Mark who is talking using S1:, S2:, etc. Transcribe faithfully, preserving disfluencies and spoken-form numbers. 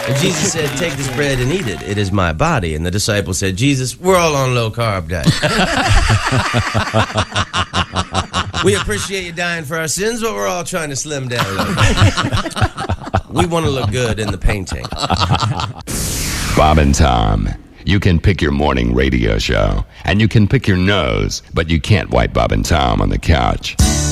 S1: And Jesus said, take this bread and eat it. It is my body. And the disciples said, Jesus, we're all on low-carb diet. We appreciate you dying for our sins, but we're all trying to slim down a little bit. We want to look good in the painting.
S2: Bob and Tom. You can pick your morning radio show, and you can pick your nose, but you can't wipe Bob and Tom on the couch.